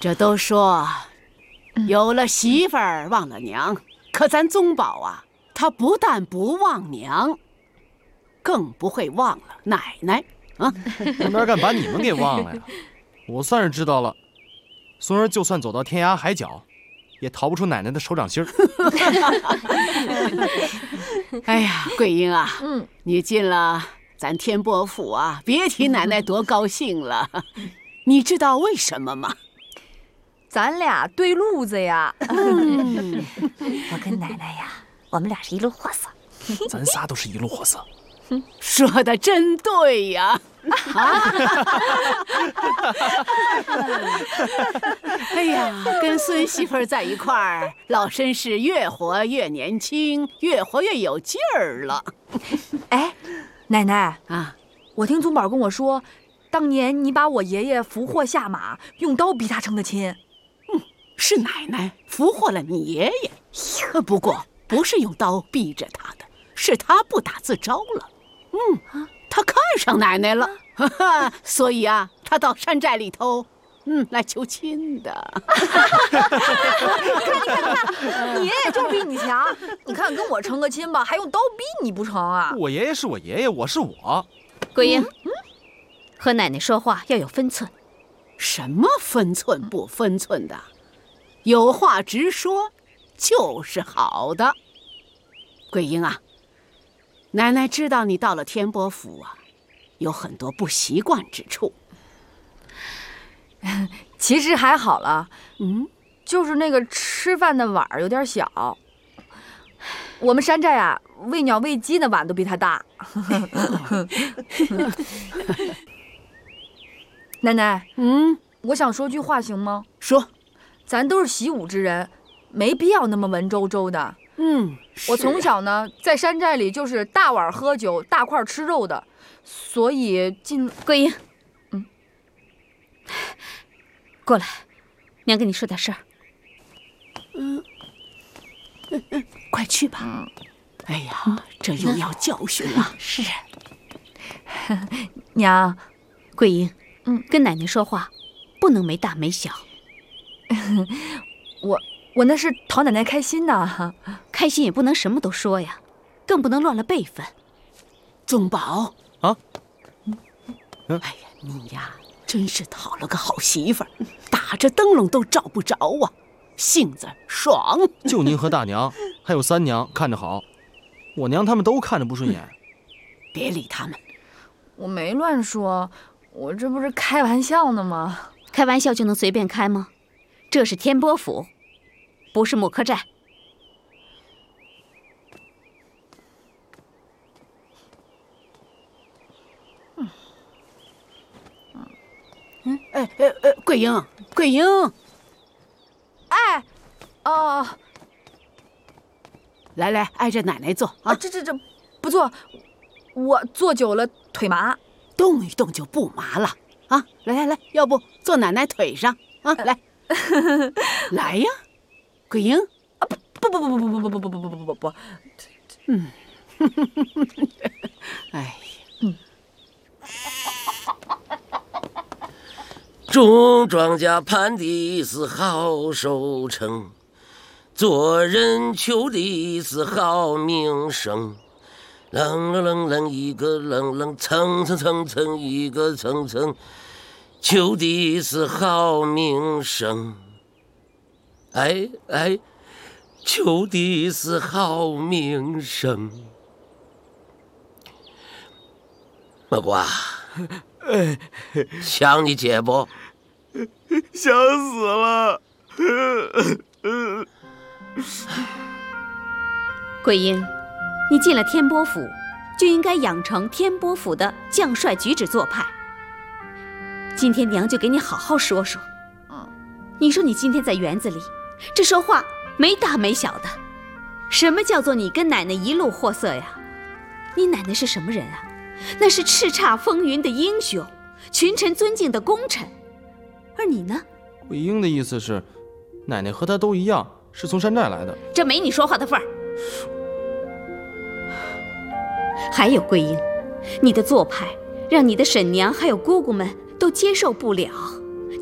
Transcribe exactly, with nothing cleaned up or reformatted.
这都说有了媳妇儿忘了娘，可咱宗保啊，他不但不忘娘，更不会忘了奶奶啊！ 我哪敢把你们给忘了呀？我算是知道了，孙儿就算走到天涯海角，也逃不出奶奶的手掌心儿。 哎呀，桂英啊， 嗯， 你进了咱天波府啊，别提奶奶多高兴了。你知道为什么吗？ 咱俩对路子呀。 嗯， 我跟奶奶呀，我们俩是一路货色。 咱仨都是一路货色。 说的真对呀！啊！哎呀，跟孙媳妇儿在一块儿，老身是越活越年轻，越活越有劲儿了。 哎，奶奶啊， 我听宗保跟我说，当年你把我爷爷俘获下马，用刀逼他成的亲。 嗯，是奶奶俘获了你爷爷，不过不是用刀逼着他的，是他不打自招了。嗯，他看上奶奶了，哈哈，所以啊，他到山寨里头，嗯，来求亲的。 你爷爷就比你强，你看跟我成个亲吧，还用刀逼你不成啊？ 我爷爷是我爷爷，我是我。 桂英，嗯，和奶奶说话要有分寸。 什么分寸不分寸的？有话直说，就是好的。桂英啊。奶奶知道你到了天波府啊，有很多不习惯之处。 其实还好了， 嗯， 就是那个吃饭的碗有点小。我们山寨啊，喂鸟喂鸡的碗都比它大。奶奶， 嗯， 我想说句话行吗？ 说， 咱都是习武之人，没必要那么文绉绉的。 嗯， 我从小呢在山寨里就是大碗喝酒、大块吃肉的，所以进桂英， 嗯， 过来，娘跟你说点事儿。 嗯，快去吧。 嗯， 哎呀，这又要教训了。 是， 娘， 桂英， 嗯， 跟奶奶说话不能没大没小。 我。我那是讨奶奶开心呐， 开心也不能什么都说呀，更不能乱了辈分。 宗保啊， 嗯，哎呀，你呀，真是讨了个好媳妇儿，打着灯笼都找不着啊，性子爽。 就您和大娘，还有三娘看着好，我娘他们都看着不顺眼。 别理他们， 我没乱说，我这不是开玩笑呢吗？ 开玩笑就能随便开吗？这是天波府。不是木柯寨。 嗯嗯，哎哎哎，桂英，桂英， 哎，哦、呃， 来来，挨着奶奶坐啊！ 啊这这这，不坐，我坐久了腿麻， 动一动就不麻了啊！来来来，要不坐奶奶腿上啊？来，来呀，桂英。 不不不不不不不不不不不不不， 嗯，哎呀， 嗯， 种庄稼盼的是好收成，做人求的是好名声，楞楞楞楞一个楞楞，层层层层一个层层，求的是好名声。哎哎。求的是好名声，莫瓜， 哎， 想你姐不？ 想死了。 桂英，你进了天波府，就应该养成天波府的将帅举止做派。今天娘就给你好好说说。 嗯， 你说你今天在园子里，这说话没大没小的，什么叫做你跟奶奶一路货色呀？你奶奶是什么人啊？那是叱咤风云的英雄，群臣尊敬的功臣。而你呢？ 桂英的意思是，奶奶和她都一样，是从山寨来的。 这没你说话的份儿。还有桂英，你的做派让你的婶娘还有姑姑们都接受不了。